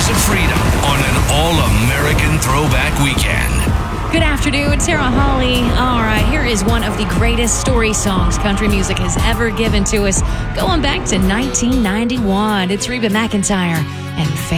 of freedom on an all-American throwback weekend. Good afternoon, Sarah Holly. All right, here is one of the greatest story songs country music has ever given to us, going back to 1991. It's Reba McEntire and